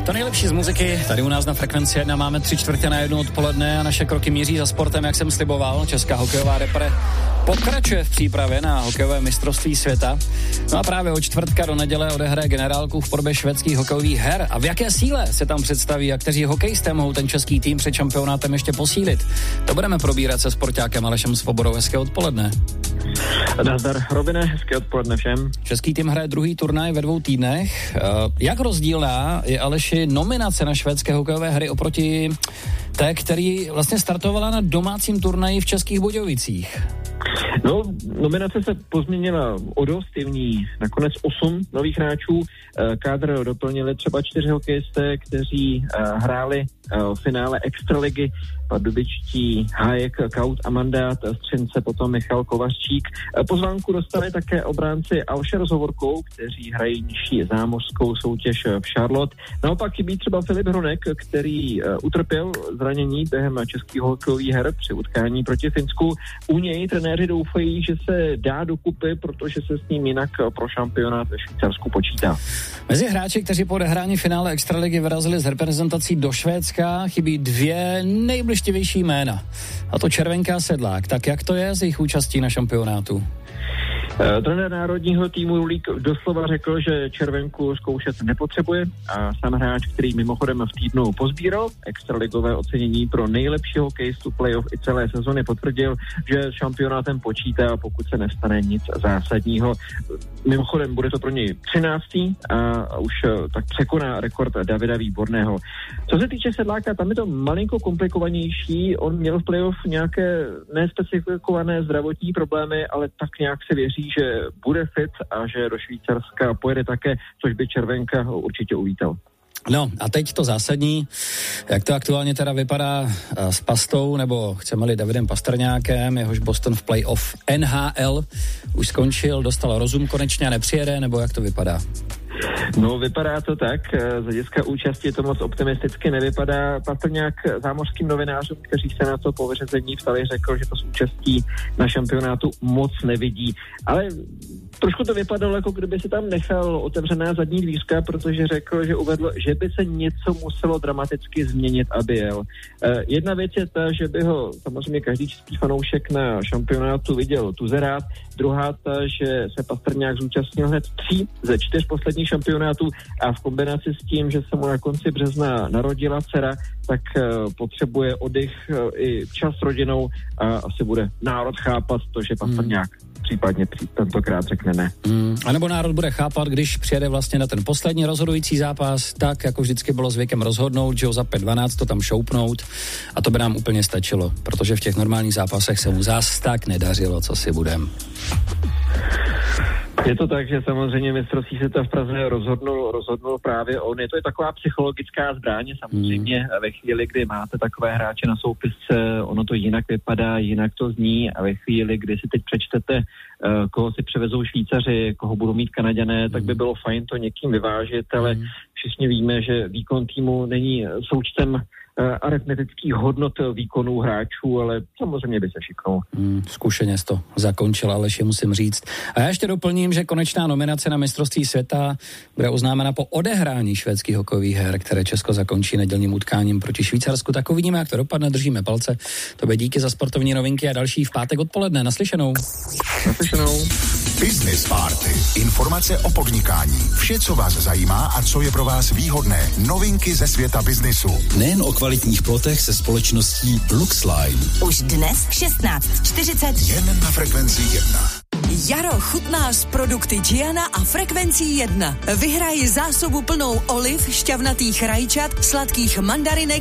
To nejlepší z muziky, tady u nás na Frekvenci 1 máme 3/4 odpoledne a naše kroky míří za sportem, jak jsem sliboval. Česká hokejová repre pokračuje v přípravě na hokejové mistrovství světa. No a právě od čtvrtka do neděle odehraje generálku v podobě švédských hokejových her. A v jaké síle se tam představí a kteří hokejisté mohou ten český tým před šampionátem ještě posílit? To budeme probírat se sportákem Alešem Svobodou. Hezké odpoledne. Nazdar, Robine, hezké odpoledne všem. Český tým hraje druhý turnaj ve 2 týdnech. Jak rozdílná je, Aleši, nominace na švédské hokejové hry oproti té, který vlastně startovala na domácím turnaji v Českých Budějovicích? No, nominace se pozměnila o dost, je v ní nakonec 8 nových hráčů. Kádr doplnili třeba 4 hokejisté, kteří hráli v finále Extraligy, pardubičtí Hájek, Kaut a Mandát, střince potom Michal Kovařčík. Pozvánku dostali také obránci Alša Rozhovorkou, kteří hrají nižší zámořskou soutěž v Charlotte. Naopak chybí třeba Filip Hronek, který utrpěl zranění během českých hokejových her při utkání proti Finsku. U něj trenéři doufají, že se dá dokupy, protože se s ním jinak pro šampionát ve Švýcarsku počítá. Mezi hráči, kteří po odehrání finále Extraligy vyrazili z reprezentací do Švédska, chybí 2 nejbližtivější jména. A to Červenka a Sedlák. Tak jak to je s jejich účastí na šampionátu? Trenér národního týmu Rulík doslova řekl, že Červenku zkoušet nepotřebuje a sám hráč, který mimochodem v týdnu pozbíral extraligové ocenění pro nejlepšího hokejistu playoff i celé sezony, potvrdil, že s šampionátem počítá, pokud se nestane nic zásadního. Mimochodem bude to pro něj 13. a už tak překoná rekord Davida Výborného. Co se týče Sedláka, tam je to malinko komplikovanější. On měl v playoff nějaké nespecifikované zdravotní problémy, ale tak nějak se věří, že bude fit a že do Švýcarska pojede také, což by Červenka určitě uvítal. No a teď to zásadní, jak to aktuálně teda vypadá s Pastou, nebo chceme-li Davidem Pastrňákem, jehož Boston v playoff NHL už skončil, dostal rozum konečně a nepřijede, nebo jak to vypadá? No, vypadá to tak, z hlediska účasti to moc optimisticky nevypadá. Pastrňák zámořským novinářům, kteří se na to po vyřazení ptali, řekl, že to s účastí na šampionátu moc nevidí. Ale trošku to vypadalo, jako kdyby si tam nechal otevřená zadní dvířka, protože řekl, že uvedl, že by se něco muselo dramaticky změnit, aby jel. Jedna věc je ta, že by ho samozřejmě každý český fanoušek na šampionátu viděl tuzerád, druhá ta, že se Pastrňák zúčastnil hned 3 ze 4 posledních šampionátů a v kombinaci s tím, že se mu na konci března narodila dcera, tak potřebuje oddych i čas s rodinou a asi bude národ chápat to, že Pastrňák případně tentokrát řekne ne. A nebo národ bude chápat, když přijede vlastně na ten poslední rozhodující zápas, tak jako vždycky bylo zvykem rozhodnout, že ho za 5-12 to tam šoupnout a to by nám úplně stačilo, protože v těch normálních zápasech se mu zás tak nedařilo, co si budem. Je to tak, že samozřejmě mistrovství světa v Praze rozhodnul právě on. Je to taková psychologická zbraň, samozřejmě ve chvíli, kdy máte takové hráče na soupisce, ono to jinak vypadá, jinak to zní a ve chvíli, kdy si teď přečtete, koho si převezou Švýcaři, koho budou mít Kanaďané, tak by bylo fajn to někým vyvážit, ale všichni víme, že výkon týmu není součtem aritmetických hodnot výkonů hráčů, ale samozřejmě by se šiknul. Zkušeně to zakončil, Aleši, musím říct. A já ještě doplním, že konečná nominace na mistrovství světa bude oznámena po odehrání švédských hokejových her, které Česko zakončí nedělním utkáním proti Švýcarsku. Tak uvidíme, jak to dopadne, držíme palce. Tobě díky za sportovní novinky a další v pátek odpoledne. Naslyšenou. Business Party. Informace o podnikání. Vše, co vás zajímá a co je pro vás výhodné. Novinky ze světa biznisu. Nejen o kvalitních plotech se společností Luxline. Už dnes 16:40. Jen na Frekvenci 1. Jaro chutná s produkty Giana a Frekvencí 1. Vyhraj zásobu plnou oliv, šťavnatých rajčat, sladkých mandarinek